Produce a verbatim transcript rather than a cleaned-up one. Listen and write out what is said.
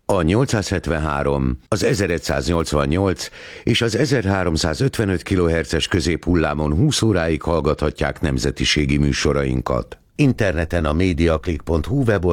A nyolcszázhetvenhárom, az ezeregyszáznyolcvannyolc és az ezerháromszázötvenöt kilohertzes középhullámon húsz óráig hallgathatják nemzetiségi műsorainkat. Interneten a mediaclick pont hu weboldalon